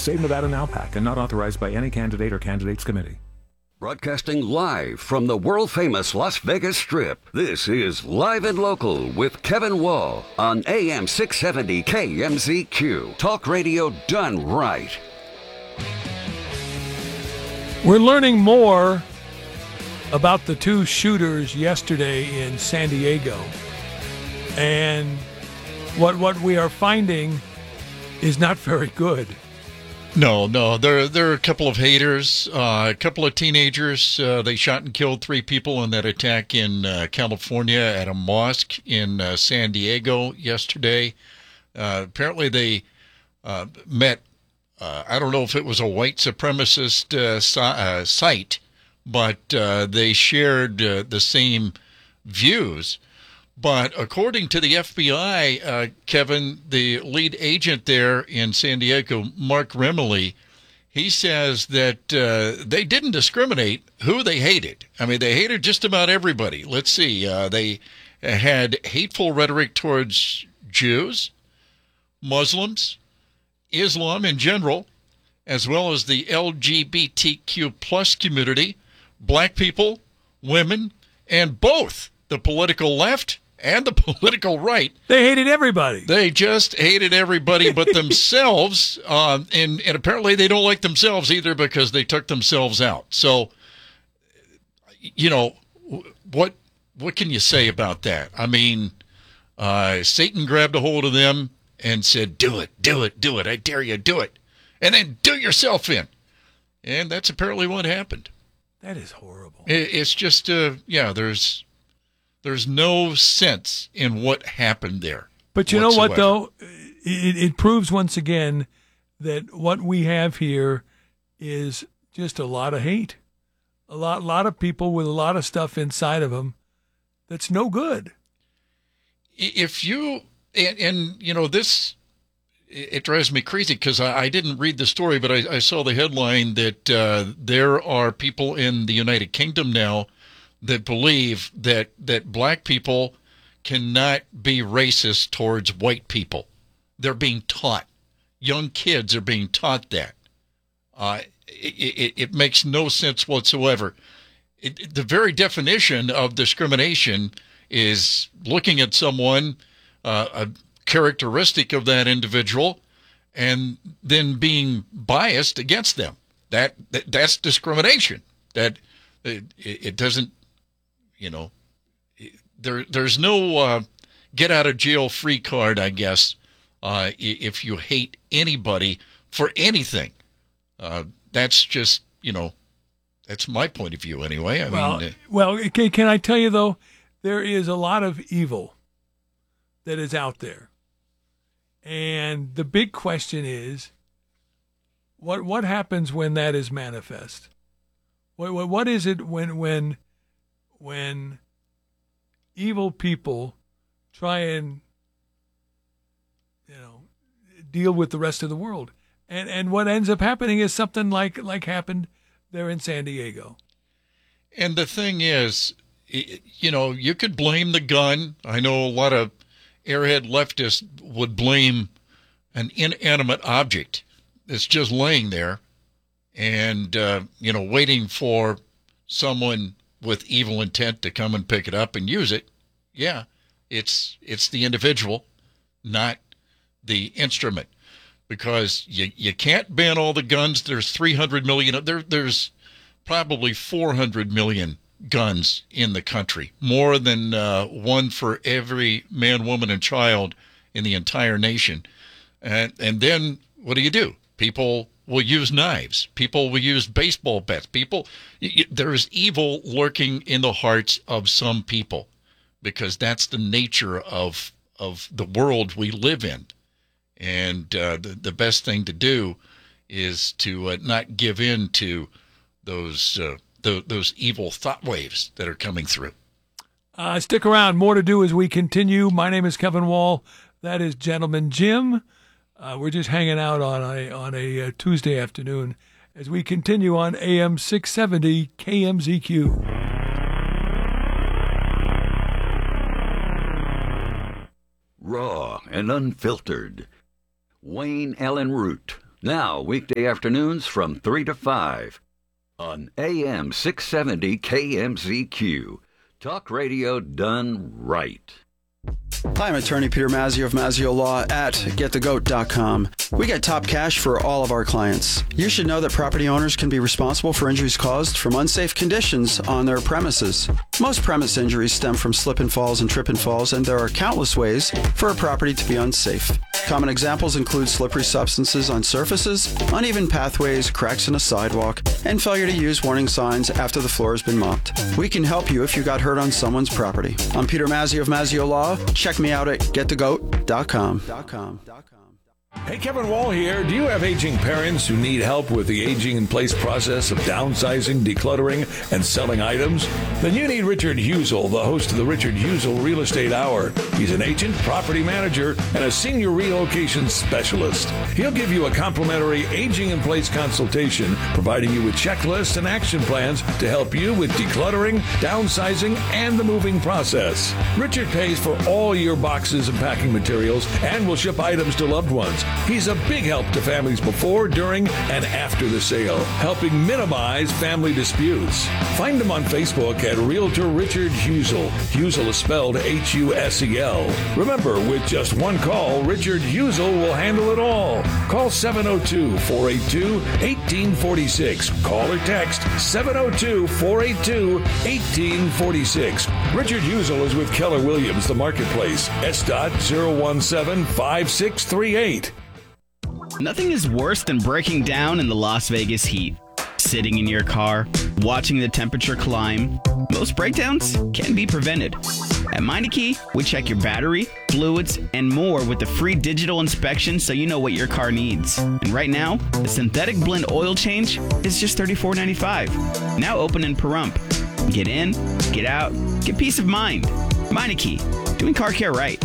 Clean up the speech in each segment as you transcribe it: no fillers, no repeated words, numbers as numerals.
Save Nevada Now PAC and not authorized by any candidate or candidates committee. Broadcasting live from the world-famous Las Vegas Strip, this is Live and Local with Kevin Wall on AM 670 KMZQ. Talk radio done right. We're learning more about the two shooters yesterday in San Diego. And what we are finding is not very good. No, there are a couple of haters, a couple of teenagers. They shot and killed 3 people in that attack in California at a mosque in San Diego yesterday. Apparently they met, I don't know if it was a white supremacist site, but they shared the same views. But according to the FBI, Kevin, the lead agent there in San Diego, Mark Remley, he says that they didn't discriminate who they hated. I mean, they hated just about everybody. Let's see. They had hateful rhetoric towards Jews, Muslims, Islam in general, as well as the LGBTQ plus community, black people, women, and both the political left and the political right. They hated everybody. They just hated everybody but themselves, and apparently they don't like themselves either because they took themselves out. So, you know, what can you say about that? I mean, Satan grabbed a hold of them and said, do it, I dare you, do it. And then do yourself in. And that's apparently what happened. That is horrible. It's just, there's no sense in what happened there. But you know what, though? It proves once again that what we have here is just a lot of hate. A lot of people with a lot of stuff inside of them that's no good. If you, and you know, this, it drives me crazy because I didn't read the story, but I saw the headline that there are people in the United Kingdom now that believe that black people cannot be racist towards white people. They're being taught. Young kids are being taught that. It makes no sense whatsoever. The very definition of discrimination is looking at someone, a characteristic of that individual, and then being biased against them. That's discrimination. That it doesn't. You know, there's no get out of jail free card, I guess, if you hate anybody for anything. That's just, you know, that's my point of view anyway. Can I tell you, though, there is a lot of evil that is out there. And the big question is, what happens when that is manifest? What is it when evil people try and, you know, deal with the rest of the world? And what ends up happening is something like happened there in San Diego. And the thing is, you know, you could blame the gun. I know a lot of airhead leftists would blame an inanimate object that's just laying there and, you know, waiting for someone with evil intent to come and pick it up and use it. Yeah, it's the individual, not the instrument, because you can't ban all the guns. There's 300 million. There's probably 400 million guns in the country, more than one for every man, woman, and child in the entire nation. And then what do? People will use knives. People will use baseball bats. There is evil lurking in the hearts of some people because that's the nature of the world we live in. And the best thing to do is to not give in to those evil thought waves that are coming through. Stick around. More to do as we continue. My name is Kevin Wall. That is Gentleman Jim. We're just hanging out on a Tuesday afternoon as we continue on AM 670 KMZQ. Raw and unfiltered. Wayne Allen Root, Now, weekday afternoons from 3 to 5 on AM 670 KMZQ. Talk radio done right. Hi, I'm attorney Peter Mazzio of Mazzio Law at getthegoat.com. We get top cash for all of our clients. You should know that property owners can be responsible for injuries caused from unsafe conditions on their premises. Most premise injuries stem from slip and falls and trip and falls, and there are countless ways for a property to be unsafe. Common examples include slippery substances on surfaces, uneven pathways, cracks in a sidewalk, and failure to use warning signs after the floor has been mopped. We can help you if you got hurt on someone's property. I'm Peter Mazzio of Mazzio Law. Check me out at getthegoat.com. Hey, Kevin Wall here. Do you have aging parents who need help with the aging-in-place process of downsizing, decluttering, and selling items? Then you need Richard Husel, the host of the Richard Husel Real Estate Hour. He's an agent, property manager, and a senior relocation specialist. He'll give you a complimentary aging-in-place consultation, providing you with checklists and action plans to help you with decluttering, downsizing, and the moving process. Richard pays for all your boxes and packing materials and will ship items to loved ones. He's a big help to families before, during, and after the sale, helping minimize family disputes. Find him on Facebook at Realtor Richard Husel. Husel is spelled Husel. Remember, with just one call, Richard Husel will handle it all. Call 702-482-1846. Call or text 702-482-1846. Richard Husel is with Keller Williams, the marketplace. S.017-5638. Nothing is worse than breaking down in the Las Vegas heat. Sitting in your car, watching the temperature climb. Most breakdowns can be prevented. At Meineke, we check your battery, fluids, and more with the free digital inspection so you know what your car needs. And right now, the synthetic blend oil change is just $34.95. Now open in Pahrump. Get in, get out, get peace of mind. Meineke, doing car care right.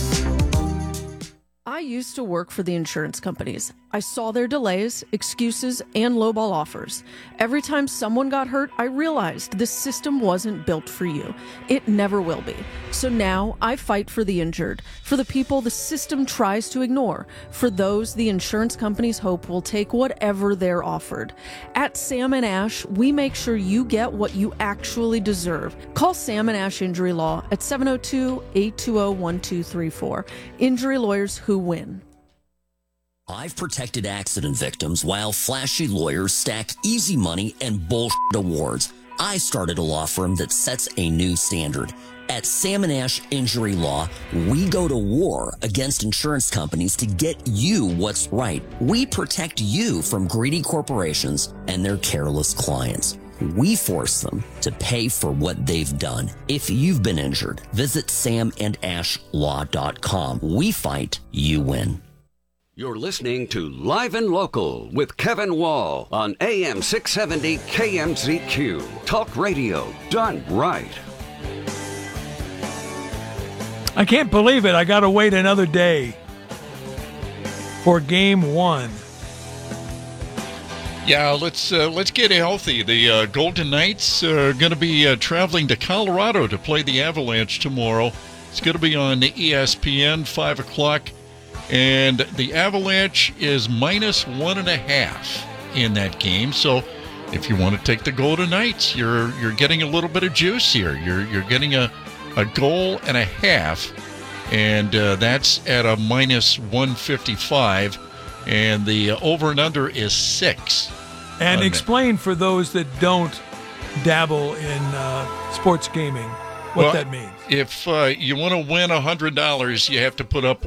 I used to work for the insurance companies. I saw their delays, excuses, and lowball offers. Every time someone got hurt, I realized this system wasn't built for you. It never will be. So now I fight for the injured, for the people the system tries to ignore, for those the insurance companies hope will take whatever they're offered. At Sam & Ash, we make sure you get what you actually deserve. Call Sam & Ash Injury Law at 702-820-1234. Injury lawyers who win. I've protected accident victims while flashy lawyers stack easy money and bullshit awards. I started a law firm that sets a new standard. At Sam & Ash Injury Law, we go to war against insurance companies to get you what's right. We protect you from greedy corporations and their careless clients. We force them to pay for what they've done. If you've been injured, visit samandashlaw.com. We fight, you win. You're listening to Live and Local with Kevin Wall on AM 670 KMZQ. Talk radio done right. I can't believe it. I got to wait another day for game one. Yeah, let's get healthy. The Golden Knights are going to be traveling to Colorado to play the Avalanche tomorrow. It's going to be on ESPN, 5 o'clock. And the Avalanche is -1.5 in that game. So if you want to take the Golden Knights, you're getting a little bit of juice here. You're getting a goal and a half, and that's at a -155. And the over and under is 6. And explain for those that don't dabble in sports gaming what that means. If you want to win $100, you have to put up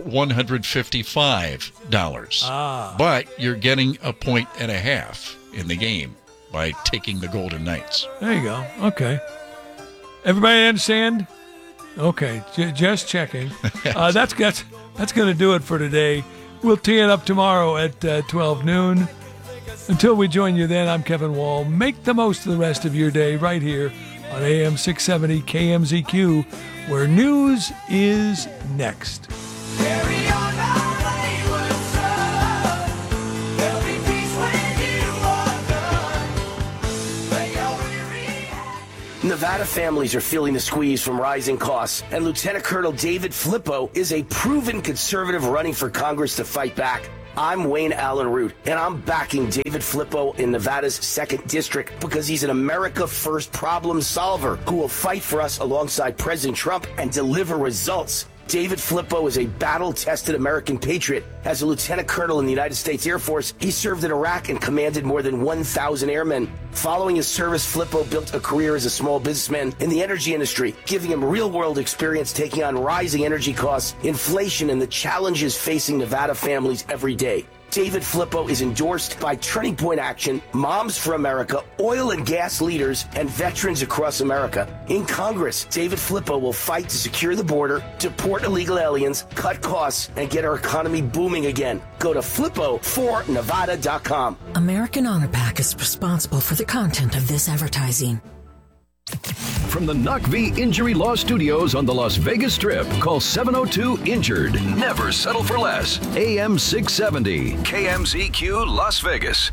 $155. But you're getting a point and a half in the game by taking the Golden Knights. There you go. Okay. Everybody understand? Okay. Just checking. That's going to do it for today. We'll tee it up tomorrow at 12 noon. Until we join you then, I'm Kevin Wall. Make the most of the rest of your day right here on AM 670 KMZQ, where news is next. Carry on our wayward son. There'll be peace when you are done. Lay your weary head. Nevada families are feeling the squeeze from rising costs, and Lieutenant Colonel David Flippo is a proven conservative running for Congress to fight back. I'm Wayne Allen Root, and I'm backing David Flippo in Nevada's 2nd District because he's an America First problem solver who will fight for us alongside President Trump and deliver results. David Flippo is a battle-tested American patriot. As a lieutenant colonel in the United States Air Force, he served in Iraq and commanded more than 1,000 airmen. Following his service, Flippo built a career as a small businessman in the energy industry, giving him real-world experience taking on rising energy costs, inflation, and the challenges facing Nevada families every day. David Flippo is endorsed by Turning Point Action, Moms for America, oil and gas leaders, and veterans across America. In Congress, David Flippo will fight to secure the border, deport illegal aliens, cut costs, and get our economy booming again. Go to flippo4nevada.com. American Honor Pack is responsible for the content of this advertising. From the Knock V Injury Law Studios on the Las Vegas Strip, call 702-INJURED. Never settle for less. AM 670, KMZQ Las Vegas.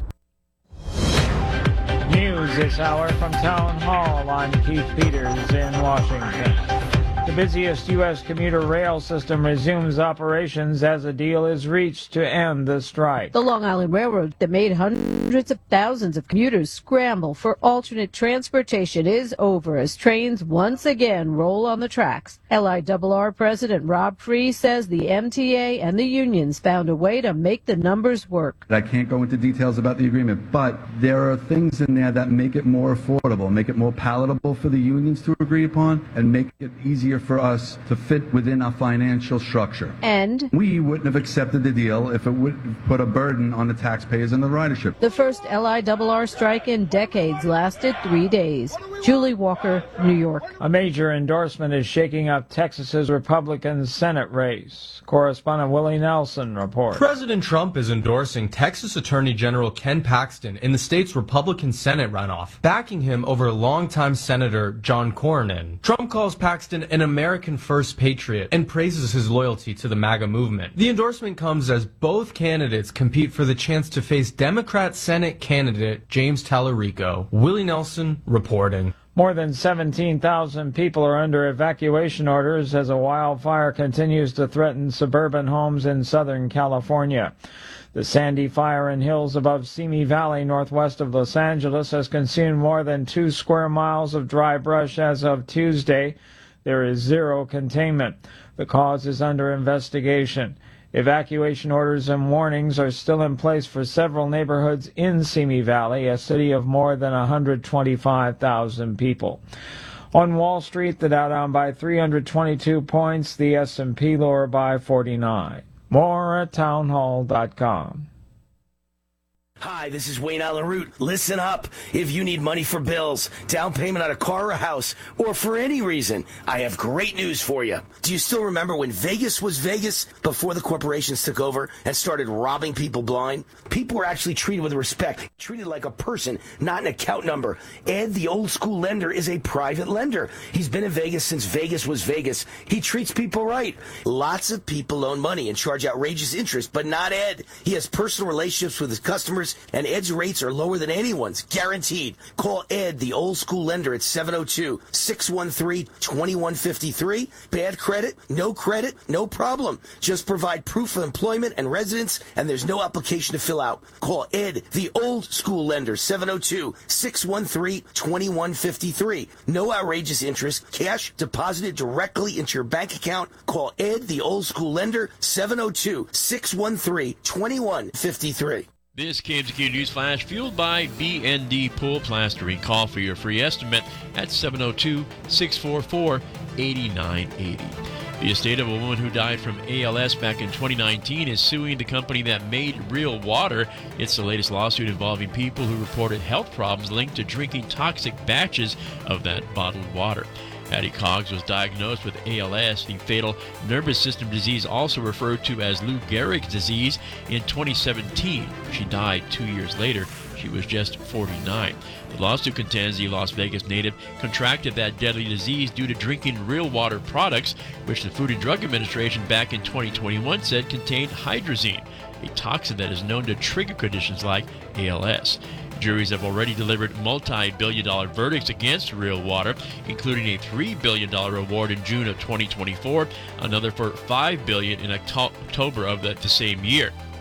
News this hour from Town Hall. I'm Keith Peters in Washington. The busiest U.S. commuter rail system resumes operations as a deal is reached to end the strike. The Long Island Railroad that made hundreds of thousands of commuters scramble for alternate transportation is over as trains once again roll on the tracks. LIRR President Rob Free says the MTA and the unions found a way to make the numbers work. I can't go into details about the agreement, but there are things in there that make it more affordable, make it more palatable for the unions to agree upon, and make it easier for us to fit within our financial structure. And we wouldn't have accepted the deal if it would put a burden on the taxpayers and the ridership. The first LIRR strike in decades lasted 3 days. Julie Walker, New York. A major endorsement is shaking up Texas's Republican Senate race. Correspondent Willie Nelson reports. President Trump is endorsing Texas Attorney General Ken Paxton in the state's Republican Senate runoff, backing him over longtime Senator John Cornyn. Trump calls Paxton an American First patriot and praises his loyalty to the MAGA movement. The endorsement comes as both candidates compete for the chance to face Democrat Senate candidate James Tallarico. Willie Nelson reporting. More than 17,000 people are under evacuation orders as a wildfire continues to threaten suburban homes in Southern California. The Sandy Fire in hills above Simi Valley, northwest of Los Angeles, has consumed more than 2 square miles of dry brush as of Tuesday. There is zero containment. The cause is under investigation. Evacuation orders and warnings are still in place for several neighborhoods in Simi Valley, a city of more than 125,000 people. On Wall Street, the Dow down by 322 points, the S&P lower by 49. More at townhall.com. Hi, this is Wayne Allen Root. Listen up. If you need money for bills, down payment on a car or a house, or for any reason, I have great news for you. Do you still remember when Vegas was Vegas before the corporations took over and started robbing people blind? People were actually treated with respect, treated like a person, not an account number. Ed, the old school lender, is a private lender. He's been in Vegas since Vegas was Vegas. He treats people right. Lots of people loan money and charge outrageous interest, but not Ed. He has personal relationships with his customers, and Ed's rates are lower than anyone's, guaranteed. Call Ed, the old school lender, at 702-613-2153. Bad credit, no problem. Just provide proof of employment and residence, and there's no application to fill out. Call Ed, the old school lender, 702-613-2153. No outrageous interest, cash deposited directly into your bank account. Call Ed, the old school lender, 702-613-2153. This KMZQ News Flash fueled by BND Pool Plastering. Call for your free estimate at 702-644-8980. The estate of a woman who died from ALS back in 2019 is suing the company that made Real Water. It's the latest lawsuit involving people who reported health problems linked to drinking toxic batches of that bottled water. Patty Coggs was diagnosed with ALS, the fatal nervous system disease also referred to as Lou Gehrig's disease, in 2017. She died 2 years later. She was just 49. The lawsuit contends the Las Vegas native contracted that deadly disease due to drinking Real Water products, which the Food and Drug Administration back in 2021 said contained hydrazine, a toxin that is known to trigger conditions like ALS. Juries have already delivered multi-billion-dollar verdicts against Real Water, including a $3 billion award in June of 2024, another for $5 billion in October of the same year.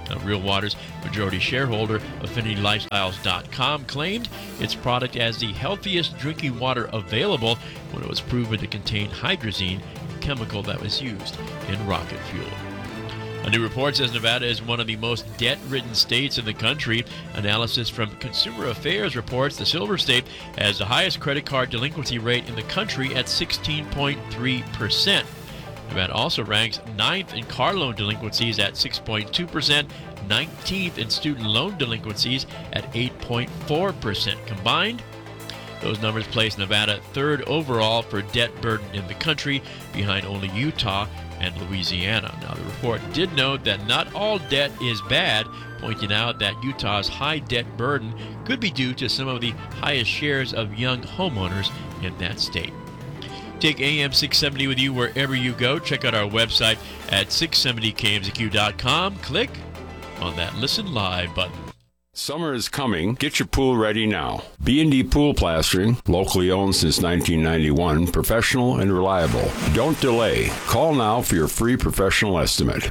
Real Water's majority shareholder, AffinityLifestyles.com, claimed its product as the healthiest drinking water available when it was proven to contain hydrazine, a chemical that was used in rocket fuel. A new report says Nevada is one of the most debt-ridden states in the country. Analysis from Consumer Affairs reports the Silver State has the highest credit card delinquency rate in the country at 16.3%. Nevada also ranks 9th in car loan delinquencies at 6.2%, 19th in student loan delinquencies at 8.4%. Combined, those numbers place Nevada 3rd overall for debt burden in the country, behind only Utah and Louisiana. Now, the report did note that not all debt is bad, pointing out that Utah's high debt burden could be due to some of the highest shares of young homeowners in that state. Take AM 670 with you wherever you go. Check out our website at 670kmzq.com. Click on that Listen Live button. Summer is coming. Get your pool ready now. B&D Pool Plastering, locally owned since 1991, professional and reliable. Don't delay. Call now for your free professional estimate.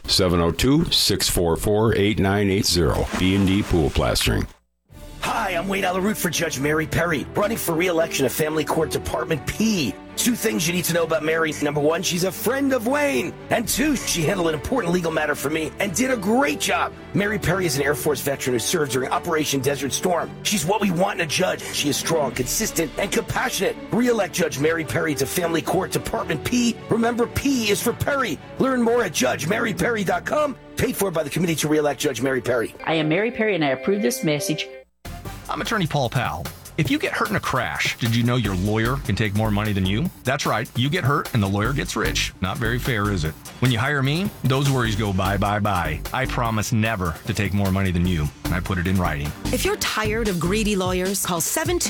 702-644-8980. B&D Pool Plastering. Hi, I'm Wayne Alaroot for Judge Mary Perry, running for re-election at Family Court Department P. 2 things you need to know about Mary. Number 1, she's a friend of Wayne. And 2, she handled an important legal matter for me and did a great job. Mary Perry is an Air Force veteran who served during Operation Desert Storm. She's what we want in a judge. She is strong, consistent, and compassionate. Re-elect Judge Mary Perry to Family Court Department P. Remember, P is for Perry. Learn more at JudgeMaryPerry.com. Paid for by the Committee to Re-elect Judge Mary Perry. I am Mary Perry, and I approve this message. I'm attorney Paul Powell. If you get hurt in a crash, did you know your lawyer can take more money than you? That's right. You get hurt and the lawyer gets rich. Not very fair, is it? When you hire me, those worries go bye, bye, bye. I promise never to take more money than you. And I put it in writing. If you're tired of greedy lawyers, call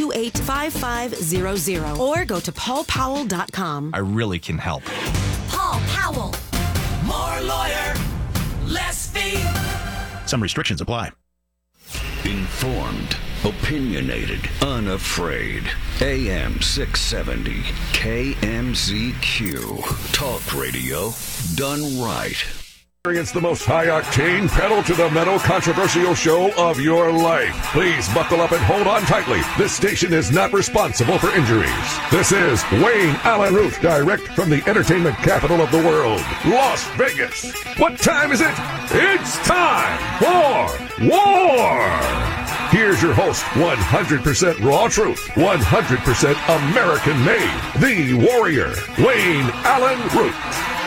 728-5500 or go to paulpowell.com. I really can help. Paul Powell. More lawyer, less fee. Some restrictions apply. Informed, opinionated, unafraid. AM 670, KMZQ. Talk radio done right. It's the most high-octane, pedal-to-the-metal, controversial show of your life. Please buckle up and hold on tightly. This station is not responsible for injuries. This is Wayne Allen Root, direct from the entertainment capital of the world, Las Vegas. What time is it? It's time for war! Here's your host, 100% raw truth, 100% American-made, the warrior, Wayne Allen Root.